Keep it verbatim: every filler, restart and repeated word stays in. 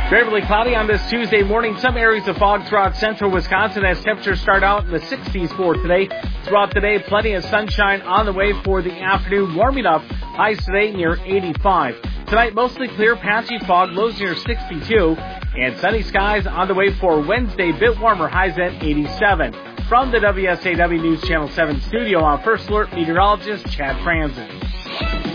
Fairly cloudy on this Tuesday morning. Some areas of fog throughout central Wisconsin as temperatures start out in the sixties for today. Throughout the day, plenty of sunshine on the way for the afternoon, warming up. Highs today near eighty-five. Tonight, mostly clear, patchy fog, lows near sixty-two. And sunny skies on the way for Wednesday, bit warmer, highs at eighty-seven. From the W S A W News Channel seven studio, I'm First Alert meteorologist Chad Franzen.